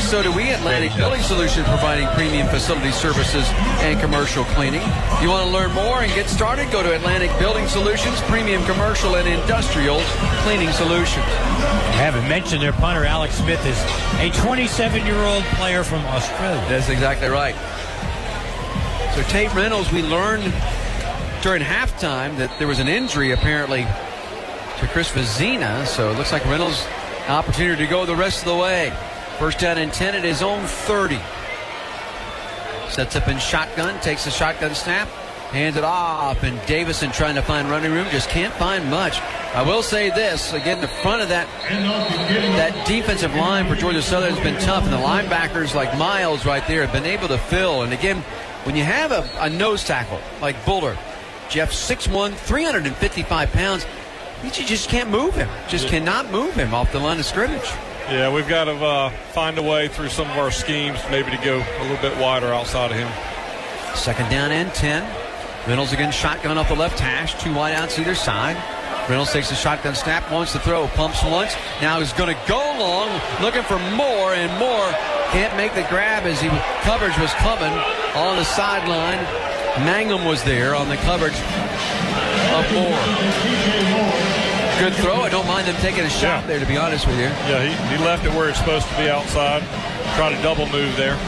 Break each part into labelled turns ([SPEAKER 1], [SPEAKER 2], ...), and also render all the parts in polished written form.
[SPEAKER 1] so do we. Atlantic Building Solutions, providing premium facility services and commercial cleaning. You want to learn more and get started? Go to Atlantic Building Solutions, premium commercial and industrial cleaning solutions.
[SPEAKER 2] I haven't mentioned their punter, Alex Smith, is a 27-year-old player from Australia.
[SPEAKER 1] That's exactly right. So Tate Reynolds, we learned during halftime that there was an injury apparently to Chris Vezina, so it looks like Reynolds an opportunity to go the rest of the way. First down and 10 at his own 30. Sets up in shotgun, takes the shotgun snap, hands it off, and Davison trying to find running room, just can't find much. I will say this, again, the front of that defensive line for Georgia Southern has been tough, and the linebackers like Miles right there have been able to fill. And again, when you have a nose tackle like Buller, Jeff, 6'1", 355 pounds, you just can't move him. Just cannot move him off the line of scrimmage.
[SPEAKER 3] Yeah, we've got to find a way through some of our schemes maybe to go a little bit wider outside of him.
[SPEAKER 1] Second down and 10. Reynolds again, shotgun off the left hash. Two wide outs either side. Reynolds takes the shotgun snap, wants to throw, pumps once. Now he's going to go long, looking for more and more. Can't make the grab as coverage was coming on the sideline. Mangum was there on the coverage of Moore. Good throw. I don't mind them taking a shot there, to be honest with you.
[SPEAKER 3] Yeah, he left it where it's supposed to be outside. Try to double move there.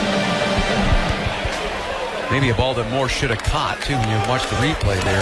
[SPEAKER 1] Maybe a ball that Moore should have caught, too, when you watch the replay there.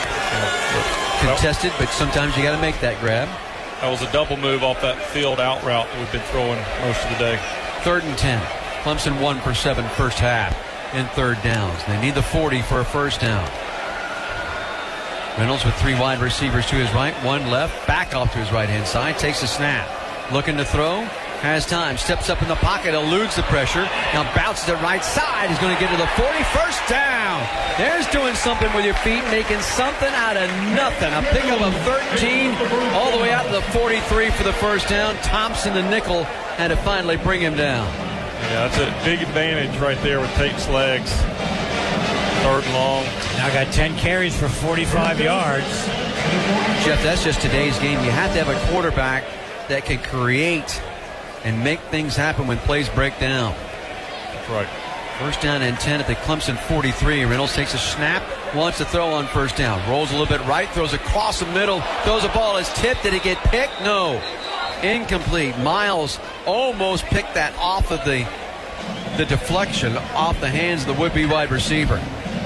[SPEAKER 1] Contested, but sometimes you got to make that grab.
[SPEAKER 3] That was a double move off that field out route that we've been throwing most of the day.
[SPEAKER 1] Third and 10. Clemson 1 for 7 first half in third downs. They need the 40 for a first down. Reynolds with three wide receivers to his right, one left, back off to his right-hand side, takes a snap. Looking to throw, has time, steps up in the pocket, eludes the pressure, now bounces to right side, he's going to get to the 40, first down. There's doing something with your feet, making something out of nothing. A pickup of 13, all the way out to the 43 for the first down. Thompson, the nickel, had to finally bring him down.
[SPEAKER 3] Yeah, that's a big advantage right there with Tate's legs. Third and long.
[SPEAKER 2] Now got 10 carries for 45 yards.
[SPEAKER 1] Jeff, that's just today's game. You have to have a quarterback that can create and make things happen when plays break down.
[SPEAKER 3] That's right.
[SPEAKER 1] First down and 10 at the Clemson 43. Reynolds takes a snap, wants to throw on first down. Rolls a little bit right, throws across the middle, throws a ball as tipped. Did he get picked? No. Incomplete. Miles almost picked that off of the deflection off the hands of the would-be wide receiver.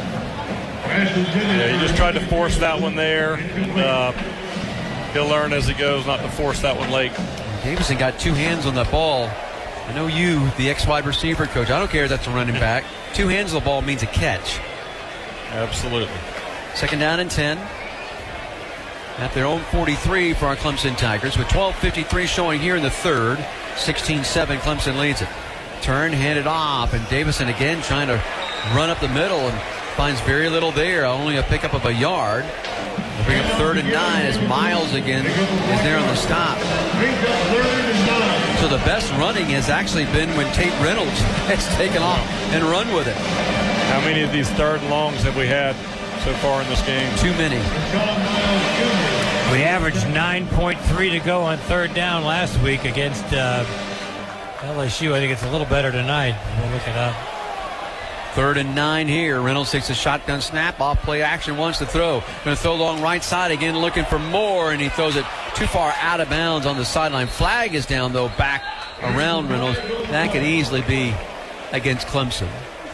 [SPEAKER 3] Yeah, he just tried to force that one there. He'll learn as he goes not to force that one late.
[SPEAKER 1] Davison got two hands on that ball. I know you, the ex-wide receiver coach, I don't care if that's a running back. Two hands on the ball means a catch.
[SPEAKER 3] Absolutely.
[SPEAKER 1] Second down and 10. At their own 43 for our Clemson Tigers, with 12:53 showing here in the third. 16-7, Clemson leads it. Turn, handed off, and Davison again trying to run up the middle and finds very little there, only a pickup of a yard. They'll bring up third and 9 as Miles again is there on the stop. So the best running has actually been when Tate Reynolds has taken off and run with it.
[SPEAKER 3] How many of these third and longs have we had so far in this game?
[SPEAKER 1] Too many.
[SPEAKER 2] We averaged 9.3 to go on third down last week against LSU. I think it's a little better tonight. We'll look it up.
[SPEAKER 1] Third and 9 here. Reynolds takes a shotgun snap. Off play action, wants to throw. Going to throw long right side again, looking for more, and he throws it too far out of bounds on the sideline. Flag is down, though, back around Reynolds. That could easily be against Clemson.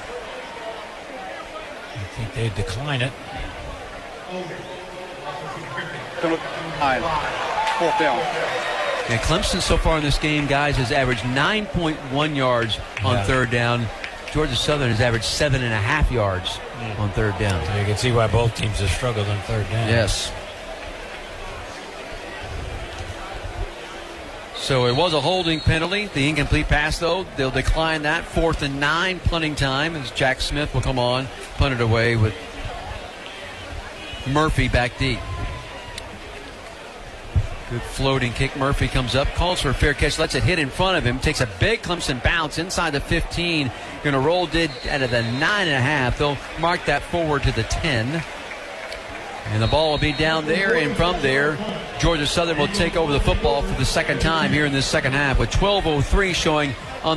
[SPEAKER 2] I think they'd decline it.
[SPEAKER 4] Fourth down.
[SPEAKER 1] And Clemson so far in this game, guys, has averaged 9.1 yards on third down. Georgia Southern has averaged 7.5 yards on third down.
[SPEAKER 2] So you can see why both teams have struggled on third down.
[SPEAKER 1] Yes. So it was a holding penalty. The incomplete pass, though, they'll decline that. 4th and 9, punting time, as Jack Smith will come on, punt it away with Murphy back deep. Good floating kick. Murphy comes up, calls for a fair catch, lets it hit in front of him, takes a big Clemson bounce inside the 15. Going to roll did out of the 9.5. They'll mark that forward to the 10. And the ball will be down there, and from there, Georgia Southern will take over the football for the second time here in this second half with 12:03 showing